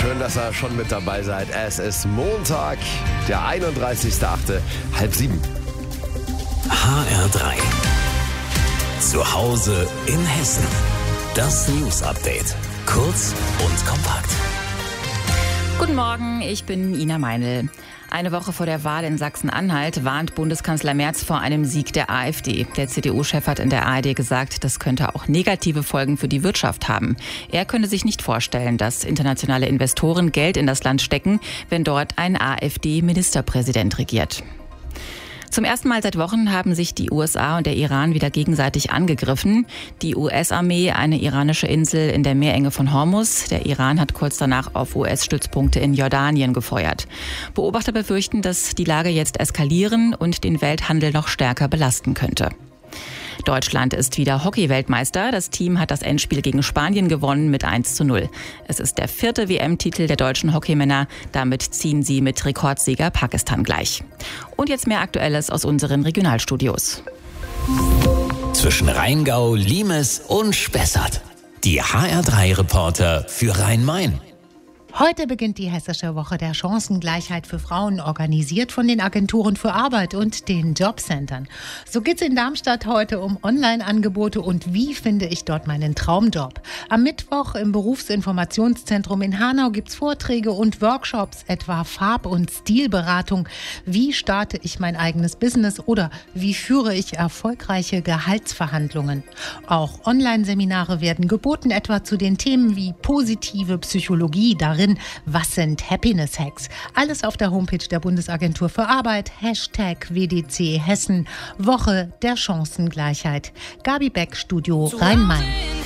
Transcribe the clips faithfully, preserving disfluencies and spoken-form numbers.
Schön, dass ihr schon mit dabei seid. Es ist Montag, der einunddreißigster achte halb sieben. H R drei. Zu Hause in Hessen. Das News Update. Kurz und kompakt. Guten Morgen, ich bin Ina Meinl. Eine Woche vor der Wahl in Sachsen-Anhalt warnt Bundeskanzler Merz vor einem Sieg der AfD. Der C D U-Chef hat in der A R D gesagt, das könnte auch negative Folgen für die Wirtschaft haben. Er könne sich nicht vorstellen, dass internationale Investoren Geld in das Land stecken, wenn dort ein AfD-Ministerpräsident regiert. Zum ersten Mal seit Wochen haben sich die U S A und der Iran wieder gegenseitig angegriffen. Die U S-Armee eine iranische Insel in der Meerenge von Hormuz. Der Iran hat kurz danach auf U S-Stützpunkte in Jordanien gefeuert. Beobachter befürchten, dass die Lage jetzt eskalieren und den Welthandel noch stärker belasten könnte. Deutschland ist wieder Hockey-Weltmeister. Das Team hat das Endspiel gegen Spanien gewonnen mit eins zu null. Es ist der vierte W M-Titel der deutschen Hockeymänner. Damit ziehen sie mit Rekordsieger Pakistan gleich. Und jetzt mehr Aktuelles aus unseren Regionalstudios. Zwischen Rheingau, Limes und Spessart. Die H R drei Reporter für Rhein-Main. Heute beginnt die Hessische Woche der Chancengleichheit für Frauen, organisiert von den Agenturen für Arbeit und den Jobcentern. So geht es in Darmstadt heute um Online-Angebote und wie finde ich dort meinen Traumjob. Am Mittwoch im Berufsinformationszentrum in Hanau gibt es Vorträge und Workshops, etwa Farb- und Stilberatung. Wie starte ich mein eigenes Business oder wie führe ich erfolgreiche Gehaltsverhandlungen? Auch Online-Seminare werden geboten, etwa zu den Themen wie positive Psychologie, darin was sind Happiness-Hacks? Alles auf der Homepage der Bundesagentur für Arbeit, Hashtag W D C Hessen, Woche der Chancengleichheit. Gabi Beck, Studio Rhein-Main.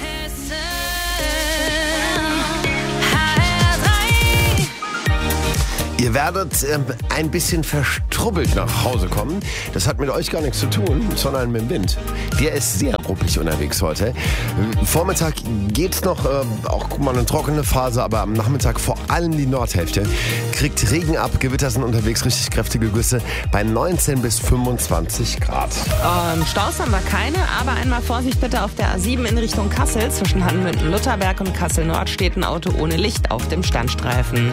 Ihr werdet äh, ein bisschen verstrubbelt nach Hause kommen. Das hat mit euch gar nichts zu tun, sondern mit dem Wind. Der ist sehr ruppig unterwegs heute. Vormittag geht's noch, äh, auch mal eine trockene Phase, aber am Nachmittag vor allem die Nordhälfte kriegt Regen ab, Gewitter sind unterwegs, richtig kräftige Güsse bei neunzehn bis fünfundzwanzig Grad. Ähm, Staus haben wir keine, aber einmal Vorsicht bitte auf der A sieben in Richtung Kassel. Zwischen Hanmünden-Lutherberg und Kassel-Nord steht ein Auto ohne Licht auf dem Standstreifen.